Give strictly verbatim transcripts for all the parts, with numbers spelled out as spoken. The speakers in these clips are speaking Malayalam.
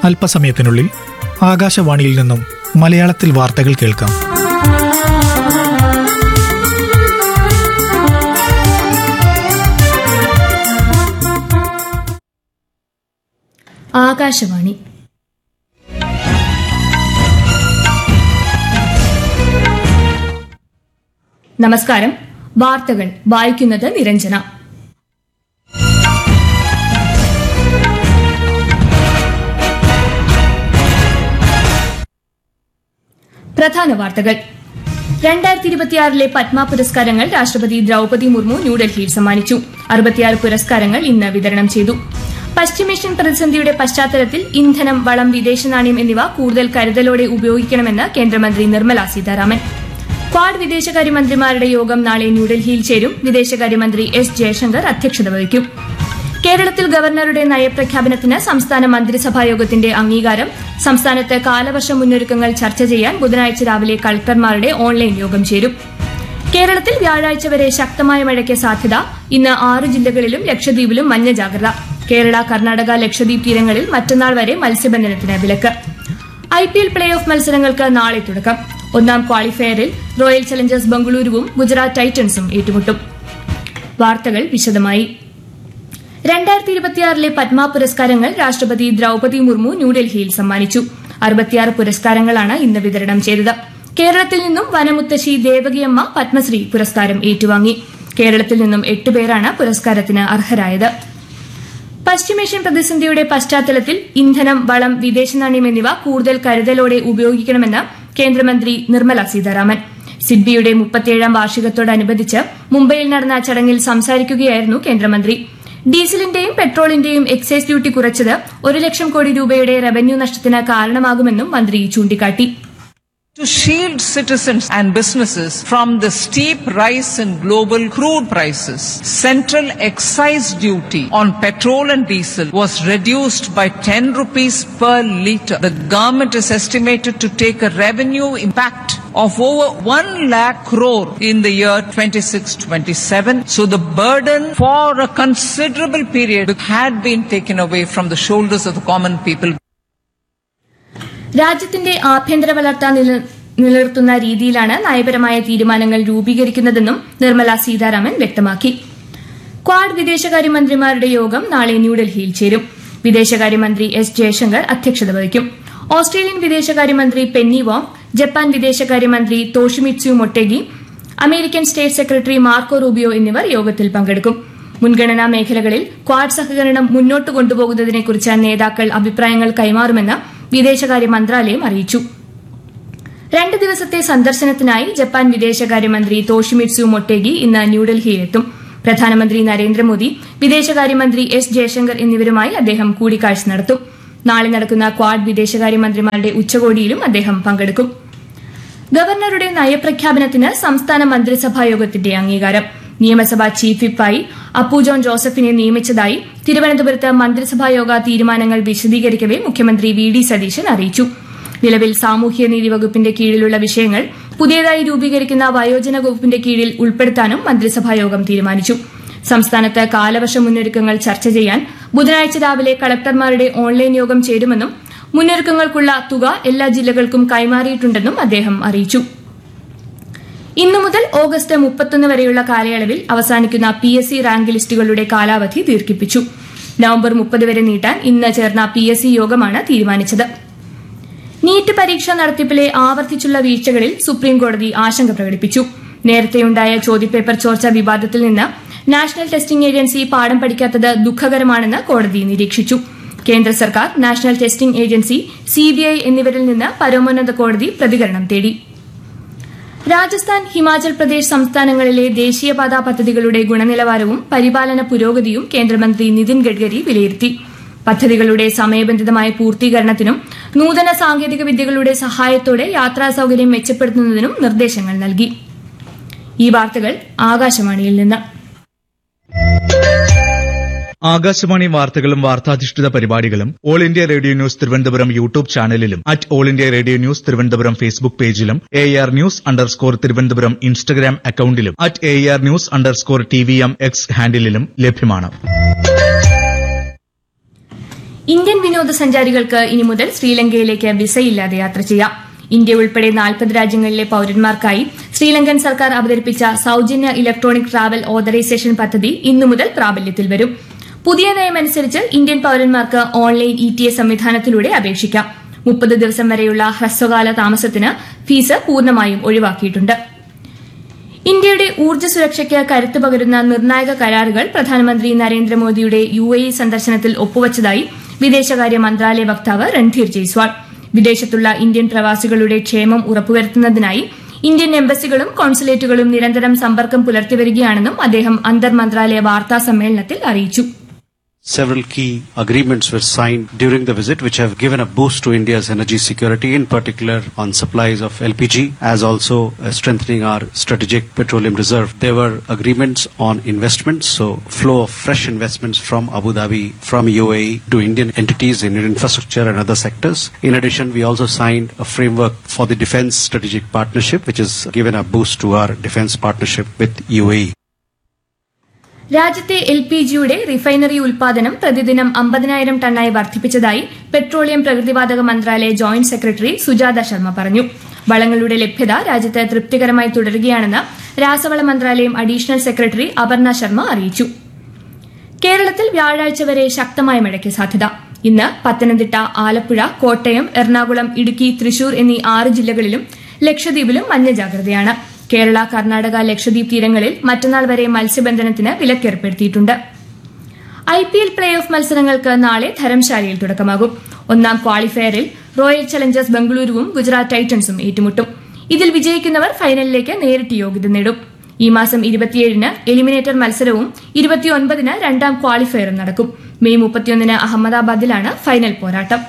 അല്പസമയത്തിനുള്ളിൽ ആകാശവാണിയിൽ നിന്നും മലയാളത്തിൽ വാർത്തകൾ കേൾക്കാം. ആകാശവാണി നമസ്കാരം. വാർത്തകൾ വായിക്കുന്നത് നിരഞ്ജന. പ്രധാന വാർത്തകൾ. രണ്ടായിരത്തി ഇരുപത്തിയാറിലെ പത്മ പുരസ്കാരങ്ങൾ രാഷ്ട്രപതി ദ്രൌപദി മുർമു ന്യൂഡൽഹിയിൽ സമ്മാനിച്ചു. അറുപത്തിയാറ് പുരസ്കാരങ്ങൾ ഇന്ന് വിതരണം ചെയ്തു. പശ്ചിമേഷ്യൻ പ്രതിസന്ധിയുടെ പശ്ചാത്തലത്തിൽ ഇന്ധനം, വളം, വിദേശ നാണ്യം എന്നിവ കൂടുതൽ കരുതലോടെ ഉപയോഗിക്കണമെന്ന് കേന്ദ്രമന്ത്രി നിർമ്മല സീതാരാമൻ. ക്വാഡ് വിദേശകാര്യമന്ത്രിമാരുടെ യോഗം നാളെ ന്യൂഡൽഹിയിൽ ചേരും. വിദേശകാര്യമന്ത്രി എസ് ജയശങ്കർ അധ്യക്ഷത വഹിക്കും. കേരളത്തിൽ ഗവർണറുടെ നയപ്രഖ്യാപനത്തിന് സംസ്ഥാന മന്ത്രിസഭായോഗത്തിന്റെ അംഗീകാരം. സംസ്ഥാനത്ത് കാലവർഷ മുന്നൊരുക്കങ്ങൾ ചർച്ച ചെയ്യാൻ ബുധനാഴ്ച രാവിലെ കളക്ടർമാരുടെ ഓൺലൈൻ യോഗം ചേരും. കേരളത്തിൽ വ്യാഴാഴ്ച വരെ ശക്തമായ മഴയ്ക്ക് സാധ്യത. ഇന്ന് ആറ് ജില്ലകളിലും ലക്ഷദ്വീപിലും മഞ്ഞ ജാഗ്രത. കേരള, കർണാടക, ലക്ഷദ്വീപ് തീരങ്ങളിൽ മറ്റന്നാൾ വരെ മത്സ്യബന്ധനത്തിന് വിലക്ക്. I P L play off മത്സരങ്ങൾക്ക് നാളെ തുടക്കം. ഒന്നാം ക്വാളിഫയറിൽ റോയൽ ചലഞ്ചേഴ്സ് ബംഗളൂരുവും ഗുജറാത്ത് ടൈറ്റൻസും ഏറ്റുമുട്ടും. വാർത്തകൾ വിശദമായി. രണ്ടായിരത്തി ഇരുപത്തിയാറിലെ പത്മ പുരസ്കാരങ്ങൾ രാഷ്ട്രപതി ദ്രൌപദി മുർമു ന്യൂഡൽഹിയിൽ സമ്മാനിച്ചു. അറുപത്തിയാറ് പുരസ്കാരങ്ങളാണ് ഇന്ന് വിതരണം ചെയ്തത്. കേരളത്തിൽ നിന്നും വനമുത്തശ്ശി ദേവകിയമ്മ പത്മശ്രീ പുരസ്കാരം ഏറ്റുവാങ്ങി. കേരളത്തിൽ നിന്നും എട്ടുപേരാണ് പുരസ്കാരത്തിന് അർഹരായത്. പശ്ചിമേഷ്യൻ പ്രതിസന്ധിയുടെ പശ്ചാത്തലത്തിൽ ഇന്ധനം, വളം, വിദേശ നാണ്യം എന്നിവ കൂടുതൽ കരുതലോടെ ഉപയോഗിക്കണമെന്ന് കേന്ദ്രമന്ത്രി നിർമ്മല സീതാരാമൻ. സിഡ്ബിയുടെ മുപ്പത്തിയേഴാം വാർഷികത്തോടനുബന്ധിച്ച് മുംബൈയിൽ നടന്ന ചടങ്ങിൽ സംസാരിക്കുകയായിരുന്നു കേന്ദ്രമന്ത്രി. ഡീസലിന്റെയും പെട്രോളിന്റെയും എക്സൈസ് ഡ്യൂട്ടി കുറച്ചത് ഒരു ലക്ഷം കോടി രൂപയുടെ റവന്യൂ നഷ്ടത്തിന് കാരണമാകുമെന്നും മന്ത്രി ചൂണ്ടിക്കാട്ടി. To shield citizens and businesses from the steep rise in global crude prices, central excise duty on petrol and diesel was reduced by ten rupees per litre. The government is estimated to take a revenue impact of over one lakh crore in the year twenty-six twenty-seven. So the burden for a considerable period had been taken away from the shoulders of the common people. രാജ്യത്തിന്റെ ആഭ്യന്തര വളർച്ച നിലനിർത്തുന്ന രീതിയിലാണ് നയപരമായ തീരുമാനങ്ങൾ രൂപീകരിക്കുന്നതെന്നും നിർമ്മല സീതാരാമൻ വ്യക്തമാക്കി. ക്വാഡ് വിദേശകാര്യമന്ത്രിമാരുടെ യോഗം നാളെ ന്യൂഡൽഹിയിൽ ചേരും. വിദേശകാര്യമന്ത്രി എസ് ജയശങ്കർ അധ്യക്ഷത വഹിക്കും. ഓസ്ട്രേലിയൻ വിദേശകാര്യമന്ത്രി പെന്നി വോങ്, ജപ്പാൻ വിദേശകാര്യമന്ത്രി Toshimitsu Motegi, American state secretary Marco Rubio എന്നിവർ യോഗത്തിൽ പങ്കെടുക്കും. മുൻഗണനാ മേഖലകളിൽ ക്വാഡ് സഹകരണം മുന്നോട്ട് കൊണ്ടുപോകുന്നതിനെക്കുറിച്ച് നേതാക്കൾ അഭിപ്രായങ്ങൾ കൈമാറുമെന്ന് വിദേശകാര്യ മന്ത്രാലയം അറിയിച്ചു. രണ്ട് ദിവസത്തെ സന്ദർശനത്തിനായി ജപ്പാൻ വിദേശകാര്യമന്ത്രി തോഷിമിറ്റ്സു മൊട്ടേഗി ഇന്ന് ന്യൂഡൽഹിയിലെത്തും. പ്രധാനമന്ത്രി നരേന്ദ്രമോദി, വിദേശകാര്യമന്ത്രി എസ് ജയശങ്കർ എന്നിവരുമായി അദ്ദേഹം കൂടിക്കാഴ്ച നടത്തും. നാളെ നടക്കുന്ന ക്വാഡ് വിദേശകാര്യമന്ത്രിമാരുടെ ഉച്ചകോടിയിലും അദ്ദേഹം പങ്കെടുക്കും. ഗവർണറുടെ നയപ്രഖ്യാപനത്തിന് സംസ്ഥാന മന്ത്രിസഭായോഗത്തിന്റെ അംഗീകാരം. നിയമസഭാ ചീഫ് വിപ്പായി അപ്പു ജോൺ ജോസഫിനെ നിയമിച്ചതായി തിരുവനന്തപുരത്ത് മന്ത്രിസഭായോഗ തീരുമാനങ്ങൾ വിശദീകരിക്കവെ മുഖ്യമന്ത്രി വി ഡി സതീശൻ അറിയിച്ചു. നിലവിൽ സാമൂഹ്യനീതി വകുപ്പിന്റെ കീഴിലുള്ള വിഷയങ്ങൾ പുതിയതായി രൂപീകരിക്കുന്ന വയോജന വകുപ്പിന്റെ കീഴിൽ ഉൾപ്പെടുത്താനും മന്ത്രിസഭായോഗം തീരുമാനിച്ചു. സംസ്ഥാനത്ത് കാലവർഷ മുന്നൊരുക്കങ്ങൾ ചർച്ച ചെയ്യാൻ ബുധനാഴ്ച രാവിലെ കളക്ടർമാരുടെ ഓൺലൈൻ യോഗം ചേരുമെന്നും മുന്നൊരുക്കങ്ങൾക്കുള്ള തുക എല്ലാ ജില്ലകൾക്കും കൈമാറിയിട്ടുണ്ടെന്നും അദ്ദേഹം അറിയിച്ചു. ഇന്നു മുതൽ ഓഗസ്റ്റ് മുപ്പത്തൊന്ന് വരെയുള്ള കാലയളവിൽ അവസാനിക്കുന്ന പി എസ് സി റാങ്ക് ലിസ്റ്റുകളുടെ കാലാവധി ദീർഘിപ്പിച്ചു. നവംബർ മുപ്പത് വരെ നീട്ടാൻ ഇന്ന് ചേർന്ന പി എസ് സി യോഗമാണ് തീരുമാനിച്ചത്. നീറ്റ് പരീക്ഷാ നടത്തിപ്പിലെ ആവർത്തിച്ചുള്ള വീഴ്ചകളിൽ സുപ്രീംകോടതി ആശങ്ക പ്രകടിപ്പിച്ചു. നേരത്തെയുണ്ടായ ചോദ്യപേപ്പർ ചോർച്ച വിവാദത്തിൽ നിന്ന് നാഷണൽ ടെസ്റ്റിംഗ് ഏജൻസി പാഠം പഠിക്കാത്തത് ദുഃഖകരമാണെന്ന് കോടതി നിരീക്ഷിച്ചു. കേന്ദ്ര സർക്കാർ, നാഷണൽ ടെസ്റ്റിംഗ് ഏജൻസി, സിബിഐ എന്നിവരിൽ നിന്ന് പരമോന്നത കോടതി പ്രതികരണം തേടി. രാജസ്ഥാൻ, ഹിമാചൽ പ്രദേശ് സംസ്ഥാനങ്ങളിലെ ദേശീയപാതാ പദ്ധതികളുടെ ഗുണനിലവാരവും പരിപാലന പുരോഗതിയും കേന്ദ്രമന്ത്രി നിതിൻ ഗഡ്കരി വിലയിരുത്തി. പദ്ധതികളുടെ സമയബന്ധിതമായ പൂർത്തീകരണത്തിനും നൂതന സാങ്കേതിക വിദ്യകളുടെ സഹായത്തോടെ യാത്രാ സൌകര്യം മെച്ചപ്പെടുത്തുന്നതിനും നിർദ്ദേശങ്ങൾ നൽകി. ഈ വാർത്തകൾ ആകാശവാണിയിൽ നിന്ന്. ആകാശവാണി വാർത്തകളും വാർത്താധിഷ്ഠിത പരിപാടികളും all India radio news Thiruvananthapuram YouTube ചാനലിലും at all India radio news Thiruvananthapuram Facebook പേജിലും A R news underscore Thiruvananthapuram Instagram അക്കൌണ്ടിലും at A R news underscore T V M X ഹാൻഡിലും ലഭ്യമാണ്. ഇന്ത്യൻ വിനോദസഞ്ചാരികൾക്ക് ഇനി മുതൽ ശ്രീലങ്കയിലേക്ക് വിസയില്ലാതെ യാത്ര ചെയ്യാം. ഇന്ത്യ ഉൾപ്പെടെ നാൽപ്പത് രാജ്യങ്ങളിലെ പൌരന്മാർക്കായി ശ്രീലങ്കൻ സർക്കാർ അവതരിപ്പിച്ച സൌജന്യ ഇലക്ട്രോണിക് ട്രാവൽ ഓതറൈസേഷൻ പദ്ധതി ഇന്നു മുതൽ പ്രാബല്യത്തിൽ വരും. പുതിയ നയമനുസരിച്ച് ഇന്ത്യൻ പൌരന്മാർക്ക് ഓൺലൈൻ ഇ ടി എ സംവിധാനത്തിലൂടെ അപേക്ഷിക്കാം. മുപ്പത് ദിവസം വരെയുള്ള ഹ്രസ്വകാല താമസത്തിന് ഫീസ് പൂർണ്ണമായും ഒഴിവാക്കിയിട്ടുണ്ട്. ഇന്ത്യയുടെ ഊർജ്ജ സുരക്ഷയ്ക്ക് കരുത്തു പകരുന്ന നിർണായക കരാറുകൾ പ്രധാനമന്ത്രി നരേന്ദ്രമോദിയുടെ യു എ ഇ സന്ദർശനത്തിൽ ഒപ്പുവച്ചതായി വിദേശകാര്യ മന്ത്രാലയ വക്താവ് രൺധീർ ജയ്സ്വാൾ. വിദേശത്തുള്ള ഇന്ത്യൻ പ്രവാസികളുടെ ക്ഷേമം ഉറപ്പുവരുത്തുന്നതിനായി ഇന്ത്യൻ എംബസികളും കോൺസുലേറ്റുകളും നിരന്തരം സമ്പർക്കം പുലർത്തിവരികയാണെന്നും അദ്ദേഹം അന്തർ മന്ത്രാലയ വാർത്താ സമ്മേളനത്തിൽ അറിയിച്ചു. Several key agreements were signed during the visit which have given a boost to India's energy security, in particular on supplies of L P G, as also uh, strengthening our strategic petroleum reserve. There were agreements on investments, so flow of fresh investments from Abu Dhabi, from U A E to Indian entities in infrastructure and other sectors. In addition, we also signed a framework for the defense strategic partnership, which has given a boost to our defense partnership with U A E. രാജ്യത്തെ എൽ പി ജിയുടെ റിഫൈനറി ഉൽപാദനം പ്രതിദിനം അമ്പതിനായിരം ടണ്ണായി വർദ്ധിപ്പിച്ചതായി പെട്രോളിയം പ്രകൃതിവാതക മന്ത്രാലയ ജോയിന്റ് സെക്രട്ടറി സുജാത ശർമ്മ പറഞ്ഞു. വളങ്ങളുടെ ലഭ്യത രാജ്യത്ത് തൃപ്തികരമായി തുടരുകയാണെന്ന് രാസവള മന്ത്രാലയം അഡീഷണൽ സെക്രട്ടറി അപർണ ശർമ്മ അറിയിച്ചു. കേരളത്തിൽ വ്യാഴാഴ്ച വരെ ശക്തമായ മഴയ്ക്ക് സാധ്യത. ഇന്ന് പത്തനംതിട്ട, ആലപ്പുഴ, കോട്ടയം, എറണാകുളം, ഇടുക്കി, തൃശൂർ എന്നീ ആറ് ജില്ലകളിലും ലക്ഷദ്വീപിലും മഞ്ഞ ജാഗ്രതയാണ്. കേരള, കർണാടക, ലക്ഷദ്വീപ് തീരങ്ങളിൽ മറ്റന്നാൾ വരെ മത്സ്യബന്ധനത്തിന് വിലക്കേർപ്പെടുത്തിയിട്ടുണ്ട്. I P L play off മത്സരങ്ങൾക്ക് നാളെ ധരംശാലയിൽ തുടക്കമാകും. ഒന്നാം ക്വാളിഫയറിൽ റോയൽ ചലഞ്ചേഴ്സ് ബംഗളൂരുവും ഗുജറാത്ത് ടൈറ്റൻസും ഏറ്റുമുട്ടും. ഇതിൽ വിജയിക്കുന്നവർ ഫൈനലിലേക്ക് നേരിട്ട് യോഗ്യത നേടും. ഈ മാസം ഇരുപത്തിയേഴിന് എലിമിനേറ്റർ മത്സരവും ഇരുപത്തിയൊൻപതിന് രണ്ടാം ക്വാളിഫയറും നടക്കും. മെയ് മുപ്പത്തിയൊന്നിന് അഹമ്മദാബാദിലാണ് ഫൈനൽ പോരാട്ടം.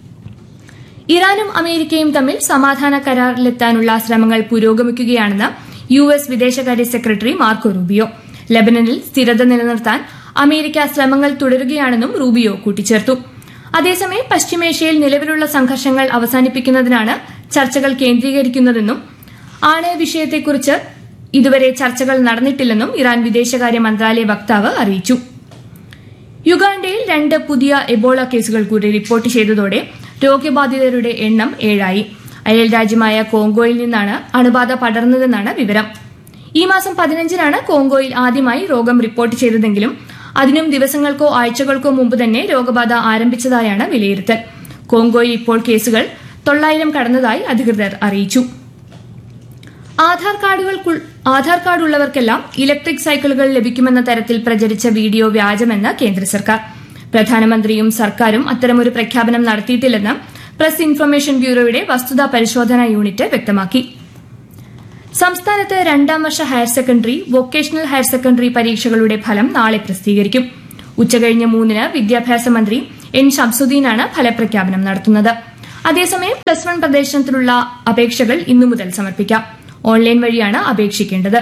ഇറാനും അമേരിക്കയും തമ്മിൽ സമാധാന കരാറിലെത്താനുള്ള ശ്രമങ്ങൾ പുരോഗമിക്കുകയാണെന്ന് യു എസ് വിദേശകാര്യ സെക്രട്ടറി മാർക്കോ റൂബിയോ. ലബനനിൽ സ്ഥിരത നിലനിർത്താൻ അമേരിക്ക ശ്രമങ്ങൾ തുടരുകയാണെന്നും റൂബിയോ കൂട്ടിച്ചേർത്തു. അതേസമയം പശ്ചിമേഷ്യയിൽ നിലവിലുള്ള സംഘർഷങ്ങൾ അവസാനിപ്പിക്കുന്നതിനാണ് ചർച്ചകൾ കേന്ദ്രീകരിക്കുന്നതെന്നും ആണവ വിഷയത്തെക്കുറിച്ച് ഇതുവരെ ചർച്ചകൾ നടന്നിട്ടില്ലെന്നും ഇറാൻ വിദേശകാര്യ മന്ത്രാലയ വക്താവ് അറിയിച്ചു. യുഗാണ്ടയിൽ രണ്ട് പുതിയ എബോള കേസുകൾ കൂടി റിപ്പോർട്ട് ചെയ്തതോടെ രോഗബാധിതരുടെ എണ്ണം ഏഴായി. അയൽ രാജ്യമായ കോങ്കോയിൽ നിന്നാണ് അണുബാധ പടർന്നതെന്നാണ് വിവരം. ഈ മാസം പതിനഞ്ചിനാണ് കോങ്കോയിൽ ആദ്യമായി രോഗം റിപ്പോർട്ട് ചെയ്തതെങ്കിലും അതിനും ദിവസങ്ങൾക്കോ ആഴ്ചകൾക്കോ മുമ്പ് തന്നെ രോഗബാധ ആരംഭിച്ചതായാണ് വിലയിരുത്തൽ. കോങ്കോയിൽ ഇപ്പോൾ കേസുകൾ തൊള്ളായിരം കടന്നതായി അധികൃതർ അറിയിച്ചു. ആധാർ കാർഡുകൾ ആധാർ കാർഡ് ഉള്ളവർക്കെല്ലാം ഇലക്ട്രിക് സൈക്കിളുകൾ ലഭിക്കുമെന്ന തരത്തിൽ പ്രചരിച്ച വീഡിയോ വ്യാജമെന്ന് കേന്ദ്ര സർക്കാർ. പ്രധാനമന്ത്രിയും സർക്കാരും അത്തരമൊരു പ്രഖ്യാപനം നടത്തിയിട്ടില്ലെന്ന് പ്രസ് ഇൻഫർമേഷൻ ബ്യൂറോയുടെ വസ്തുതാ പരിശോധനാ യൂണിറ്റ് വ്യക്തമാക്കി. സംസ്ഥാനത്ത് രണ്ടാം വർഷ higher secondary, vocational higher secondary പരീക്ഷകളുടെ ഫലം നാളെ പ്രസിദ്ധീകരിക്കും. ഉച്ചകഴിഞ്ഞ് മൂന്നിന് വിദ്യാഭ്യാസ മന്ത്രി എൻ ശംസുദ്ദീനാണ് ഫലപ്രഖ്യാപനം നടത്തുന്നത്. അതേസമയം പ്ലസ് വൺ പ്രവേശനത്തിനുള്ള അപേക്ഷകൾ ഇന്നു മുതൽ സമർപ്പിക്കാം. ഓൺലൈൻ വഴിയാണ് അപേക്ഷിക്കേണ്ടത്.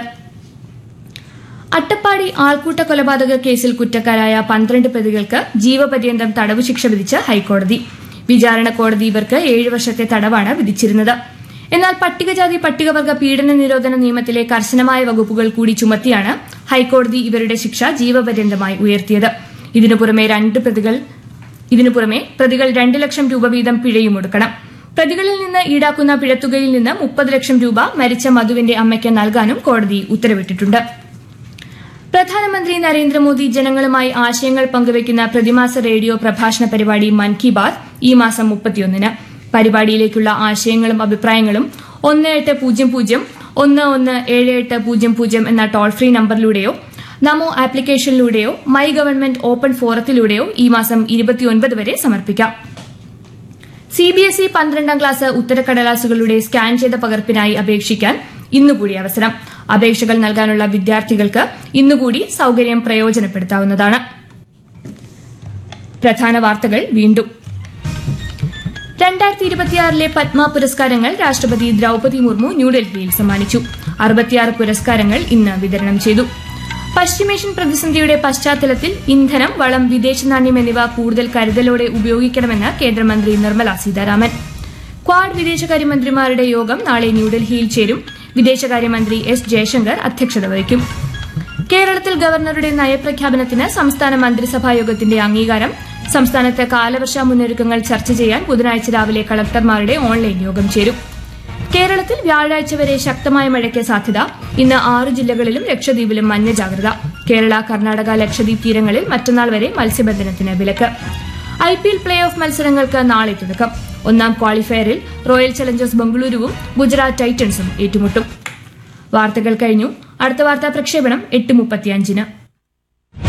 അട്ടപ്പാടി ആൾക്കൂട്ട കൊലപാതക കേസിൽ കുറ്റക്കാരായ പന്ത്രണ്ട് പ്രതികൾക്ക് ജീവപര്യന്തം തടവ് ശിക്ഷ വിധിച്ച് ഹൈക്കോടതി. വിചാരണ കോടതി ഇവർക്ക് ഏഴ് വർഷത്തെ തടവാണ് വിധിച്ചിരുന്നത്. എന്നാൽ പട്ടികജാതി പട്ടികവർഗ പീഡന നിരോധന നിയമത്തിലെ കർശനമായ വകുപ്പുകൾ കൂടി ചുമത്തിയാണ് ഹൈക്കോടതി ഇവരുടെ ശിക്ഷ ജീവപര്യന്തമായി ഉയർത്തിയത്. ഇതിനു പുറമെ രണ്ട് പ്രതികൾ ഇതിനു പുറമെ പ്രതികൾ രണ്ട് ലക്ഷം രൂപ വീതം പിഴയും ഒടുക്കണം. പ്രതികളിൽ നിന്ന് ഈടാക്കുന്ന പിഴത്തുകയിൽ നിന്ന് മുപ്പത് ലക്ഷം രൂപ മരിച്ച മധുവിന്റെ അമ്മയ്ക്ക് നൽകാനും കോടതി ഉത്തരവിട്ടിട്ടുണ്ട്. പ്രധാനമന്ത്രി നരേന്ദ്രമോദി ജനങ്ങളുമായി ആശയങ്ങൾ പങ്കുവയ്ക്കുന്ന പ്രതിമാസ റേഡിയോ പ്രഭാഷണ പരിപാടി മൻ കി ബാത് ഈ മാസം മുപ്പത്തിയൊന്നിന്. പരിപാടിയിലേക്കുള്ള ആശയങ്ങളും അഭിപ്രായങ്ങളും ഒന്ന് എട്ട് പൂജ്യം പൂജ്യം ഒന്ന് ഒന്ന് ഏഴ് എട്ട് പൂജ്യം പൂജ്യം എന്ന toll free നമ്പറിലൂടെയോ Namo ആപ്ലിക്കേഷനിലൂടെയോ my government open ഫോറത്തിലൂടെയോ ഈ മാസം ഇരുപത്തിയൊൻപത് വരെ സമർപ്പിക്കാം. സിബിഎസ്ഇ പന്ത്രണ്ടാം ക്ലാസ് ഉത്തരക്കടലാസുകളുടെ സ്കാൻ ചെയ്ത പകർപ്പിനായി അപേക്ഷിക്കാൻ ഇന്നുകൂടി അവസരം. അപേക്ഷകൾ നൽകാനുള്ള വിദ്യാർത്ഥികൾക്ക് ഇന്നുകൂടി സൌകര്യം പ്രയോജനപ്പെടുത്താവുന്നതാണ്. പ്രധാന വാർത്തകൾ വീണ്ടും. രണ്ടായിരത്തി ഇരുപത്തിയാറിലെ പത്മ പുരസ്കാരങ്ങൾ രാഷ്ട്രപതി ദ്രൌപതി മുർമു ന്യൂഡൽഹിയിൽ സമ്മാനിച്ചു. അറുപത്തിയാറ് പുരസ്കാരങ്ങൾ ഇന്ന് വിതരണം ചെയ്തു. പശ്ചിമേഷ്യൻ പ്രതിസന്ധിയുടെ പശ്ചാത്തലത്തിൽ ഇന്ധനം, വളം, വിദേശ നാണ്യം എന്നിവ കൂടുതൽ കരുതലോടെ ഉപയോഗിക്കണമെന്ന് കേന്ദ്രമന്ത്രി നിർമ്മല സീതാരാമൻ. ക്വാഡ് വിദേശകാര്യമന്ത്രിമാരുടെ യോഗം നാളെ ന്യൂഡൽഹിയിൽ ചേരും. വിദേശകാര്യമന്ത്രി എസ് ജയശങ്കർ അധ്യക്ഷത വഹിക്കും. കേരളത്തിൽ ഗവർണറുടെ നയപ്രഖ്യാപനത്തിന് സംസ്ഥാന മന്ത്രിസഭാ യോഗത്തിന്റെ അംഗീകാരം. സംസ്ഥാനത്ത് കാലവർഷ മുന്നൊരുക്കങ്ങൾ ചർച്ച ചെയ്യാൻ ബുധനാഴ്ച രാവിലെ കളക്ടർമാരുടെ ഓൺലൈൻ യോഗം ചേരും. കേരളത്തിൽ വ്യാഴാഴ്ച വരെ ശക്തമായ മഴയ്ക്ക് സാധ്യത. ഇന്ന് ആറ് ജില്ലകളിലും ലക്ഷദ്വീപിലും മഞ്ഞ ജാഗ്രത. കേരള, കർണാടക, ലക്ഷദ്വീപ് തീരങ്ങളിൽ മറ്റന്നാൾ വരെ മത്സ്യബന്ധനത്തിന് വിലക്ക്. I P L play off മത്സരങ്ങൾക്ക് നാളെ തുടക്കം. ഒന്നാം ക്വാളിഫയറിൽ റോയൽ ചലഞ്ചേഴ്സ് ബംഗളൂരുവും ഗുജറാത്ത് ടൈറ്റൻസും ഏറ്റുമുട്ടും. വാർത്തകൾ കഴിഞ്ഞു. അടുത്ത വാർത്താ പ്രക്ഷേപണം എട്ട് മുപ്പത്തിയഞ്ചിന്.